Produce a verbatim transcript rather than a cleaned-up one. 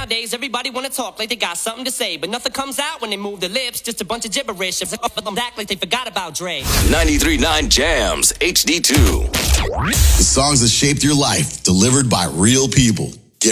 Nowadays, everybody wanna talk like they got something to say, but nothing comes out when they move their lips, just a bunch of gibberish. If them act like they forgot about Dre. ninety-three point nine Jams, H D two. The songs that shaped your life, delivered by real people.